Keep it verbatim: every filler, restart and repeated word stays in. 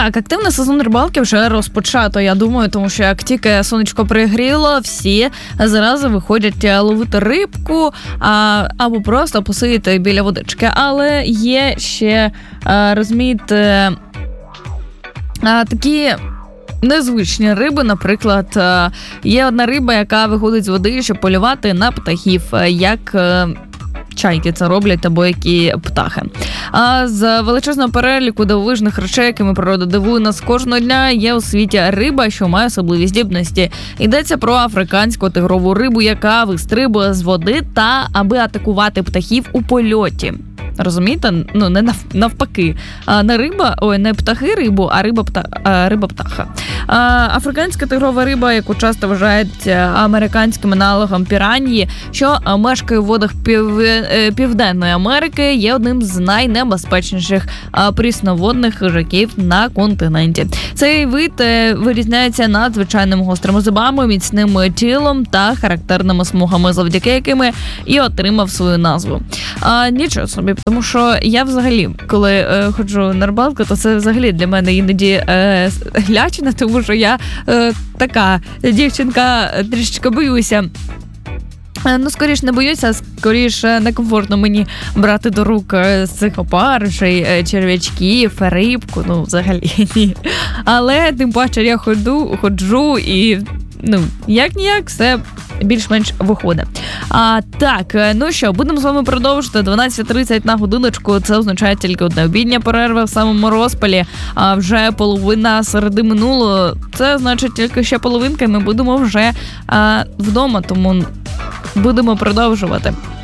Так, активний сезон рибалки вже розпочато, я думаю, тому що як тільки сонечко пригріло, всі зразу виходять ловити рибку а, або просто посидіти біля водички. Але є ще, а, розумієте, а, такі незвичні риби. Наприклад, є одна риба, яка виходить з води, щоб полювати на птахів, як чайки це роблять або які птахи. А з величезного переліку дивовижних речей, якими природа дивує нас кожного дня, є у світі риба, що має особливі здібності. Йдеться про африканську тигрову рибу, яка вистрибує з води та аби атакувати птахів у польоті. Розумієте? Ну, не нав, навпаки. А, не риба, ой, не птахи рибу, а риба, пта, а, риба птаха. А, африканська тигрова риба, яку часто вважають американським аналогом піраньї, що мешкає в водах пів, Південної Америки, є одним з найнебезпечніших а, прісноводних хижаків на континенті. Цей вид е, вирізняється надзвичайними гострими зубами, міцним тілом та характерними смугами, завдяки якими і отримав свою назву. А, нічого собі. Тому що я взагалі, коли е, ходжу на рибалку, то це взагалі для мене іноді е, глячина, тому що я е, така дівчинка, трішечки боюся. Ну, скоріш не боюся, а скоріш некомфортно мені брати до рук з цих опаришей, черв'ячків, рибку, ну, взагалі ні. Але, тим паче, я ходжу, ходжу і, ну, як-ніяк, все більш-менш виходить. А, так, ну що, будемо з вами продовжити. дванадцята тридцять на годиночку, це означає тільки одне обідня перерва в самому розпалі, а вже половина середи минуло. Це значить тільки ще половинка, і ми будемо вже а, вдома, тому будемо продовжувати.